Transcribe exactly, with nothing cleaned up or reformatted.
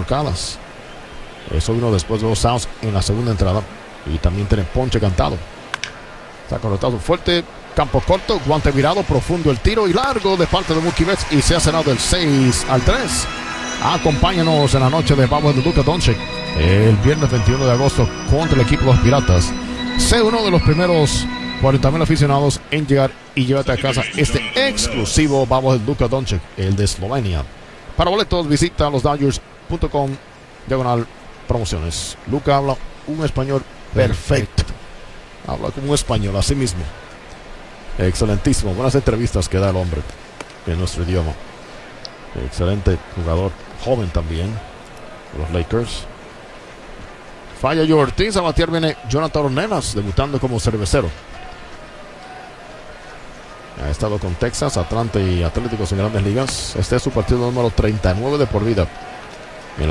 remolcadas. Eso vino después de dos outs en la segunda entrada. Y también tiene ponche cantado. Está conectado fuerte. Campo corto. Guante virado. Profundo el tiro. Y largo de parte de Mookie Betts. Y se ha cenado del seis al tres. Acompáñanos en la noche de Bauer de Luka Doncic. El viernes veintiuno de agosto contra el equipo de los Piratas. Sé uno de los primeros cuarenta mil aficionados en llegar y llévate a casa este exclusivo Bauer de Luka Doncic. El de Eslovenia. Para boletos visita los Dodgers punto com diagonal promociones. Luka habla un español perfecto. Habla como un español, así mismo. Excelentísimo. Buenas entrevistas que da el hombre en nuestro idioma. Excelente jugador, joven también. Los Lakers. Falla Joe Ortiz. A batear viene Jonathan Ornelas, debutando como cervecero. Ha estado con Texas, Atlanta y Atléticos en Grandes Ligas. Este es su partido número treinta y nueve de por vida.